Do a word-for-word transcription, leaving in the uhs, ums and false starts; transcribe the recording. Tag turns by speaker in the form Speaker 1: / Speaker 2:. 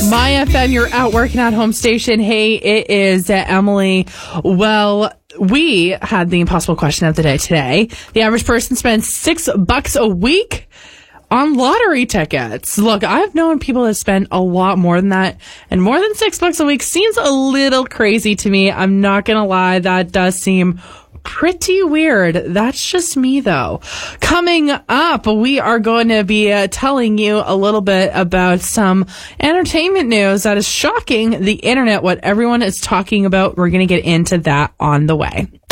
Speaker 1: My F M, you're out working at home station. Hey, it is uh, Emily. Well, we had the impossible question of the day today. The average person spends six bucks a week on lottery tickets. Look, I've known people that spend a lot more than that, and more than six bucks a week seems a little crazy to me. I'm not gonna lie, that does seem pretty weird. That's just me, though. Coming up, we are going to be uh, telling you a little bit about some entertainment news that is shocking the internet, what everyone is talking about. We're going to get into that on the way.